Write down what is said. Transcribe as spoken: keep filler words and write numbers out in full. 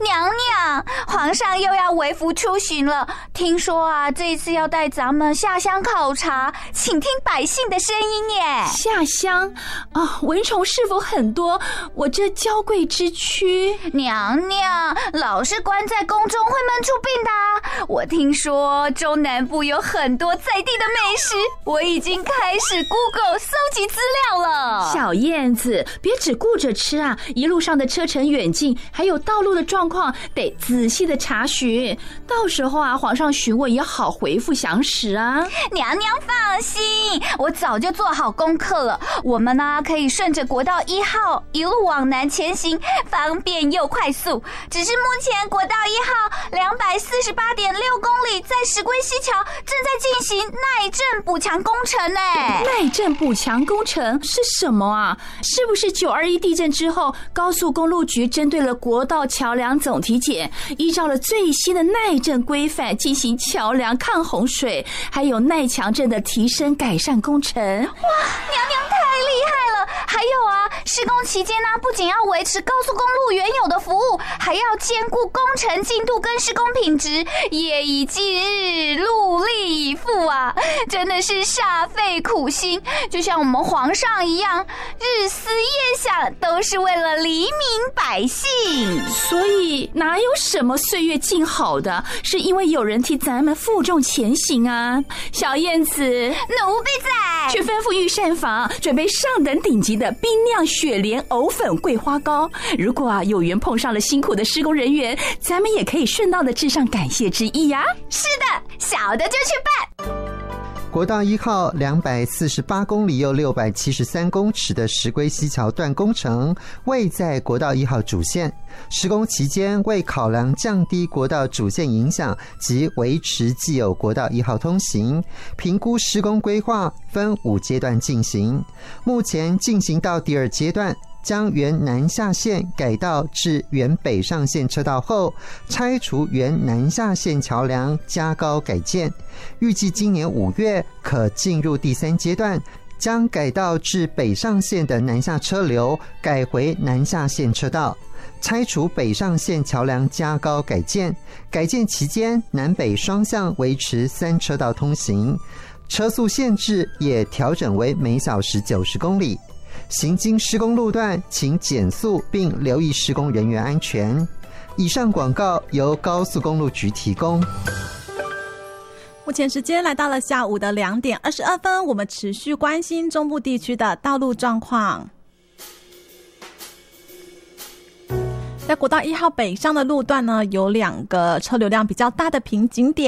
娘娘，皇上又要微服出巡了。听说啊，这一次要带咱们下乡考察，请听百姓的声音耶。 下乡啊，蚊虫是否很多？我这娇贵之躯。 娘娘，老是关在宫中会闷出病的啊。我听说中南部有很多在地的美食，我已经开始 Google 搜集资料了。 小燕子，别只顾着吃啊，一路上的车程远近，还有道路的状况，得仔细的查询。到时候啊，皇上询问也好回复详实啊。 娘娘放心，我早就做好功课了。我们呢、啊、可以顺着国道一号一路往南前行，方便又快速。只是目前国道一号两百四十八点六公里，在石龟溪桥正在进行耐震补强工程呢。 耐震补强工程是什么啊？是不是九二一地震之后，高速公路局针对了国道桥梁总体检，依照了最新的耐震规范进行桥梁抗洪水，还有耐强震的提升改善工程？哇，娘娘太厉害了！还有啊，施工期间呢、啊，不仅要维持高速公路原有的服务，还要兼顾工程进度跟施工品质，夜以继日，戮力以赴啊，真的是煞费苦心。就像我们皇上一样，日思夜想，都是为了黎民百姓。 所以哪有什么岁月静好的，是因为有人替咱们负重前行啊。小燕子， 奴婢在， 去吩咐御膳房准备上等顶级的冰酿雪莲藕粉桂花糕。如果啊有缘碰上了辛苦的施工人员，咱们也可以顺道的致上感谢之意呀、啊。 是的，小的就去办。 国道一号两百四十八公里又六百七十三公尺的石龟溪桥段工程位在国道一号主线。施工期间，为考量降低国道主线影响及维持既有国道一号通行，评估施工规划分五阶段进行。目前进行到第二阶段，将原南下线改道至原北上线车道后，拆除原南下线桥梁，加高改建。预计今年五月可进入第三阶段，将改道至北上线的南下车流改回南下线车道，拆除北上线桥梁，加高改建。改建期间，南北双向维持三车道通行，车速限制也调整为每小时九十公里。行经施工路段，请减速并留意施工人员安全。以上广告由高速公路局提供。 目前时间来到了下午的两点二十二分，我们持续关心中部地区的道路状况。在国道一号北上的路段呢，有两个车流量比较大的瓶颈点。